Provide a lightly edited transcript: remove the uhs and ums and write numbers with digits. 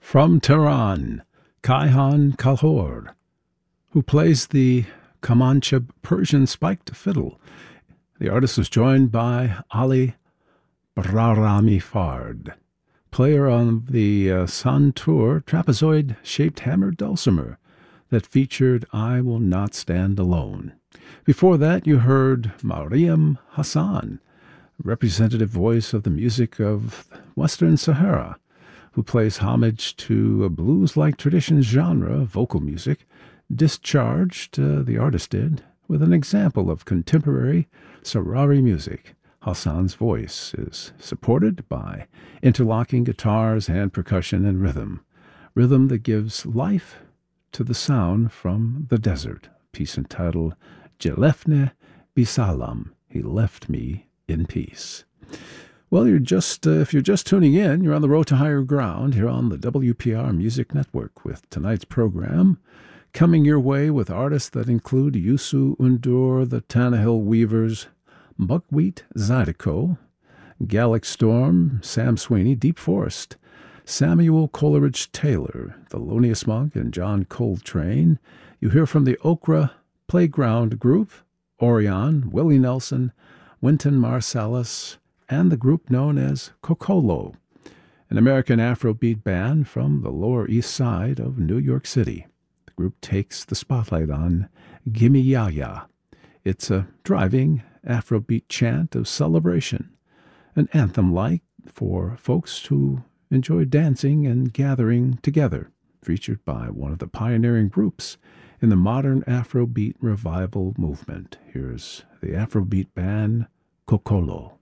From Tehran, Kayhan Kalhor, who plays the Kamancha Persian spiked fiddle. The artist was joined by Ali Brarami Fard, player on the Santur trapezoid-shaped hammered dulcimer that featured I Will Not Stand Alone. Before that, you heard Mariam Hassan, representative voice of the music of Western Sahara, who plays homage to a blues-like tradition genre, vocal music, discharged, the artist did, with an example of contemporary Sahrawi music. Hassan's voice is supported by interlocking guitars, hand percussion, and rhythm that gives life to the sound from the desert. Piece entitled Jelefne Bisalam, He Left Me in Peace. Well, if you're just tuning in, you're on the road to higher ground here on the WPR Music Network with tonight's program coming your way with artists that include Yusu Undur, the Tannehill Weavers, Buckwheat Zydeco, Gallic Storm, Sam Sweeney, Deep Forest, Samuel Coleridge Taylor, Thelonious Monk, and John Coltrane. You hear from the Okra Playground Group, Orion, Willie Nelson, Wynton Marsalis, and the group known as Kokolo, an American Afrobeat band from the Lower East Side of New York City. The group takes the spotlight on Gimme Yaya. It's a driving Afrobeat chant of celebration, an anthem-like for folks who enjoy dancing and gathering together, featured by one of the pioneering groups in the modern Afrobeat revival movement. Here's the Afrobeat band Kokolo.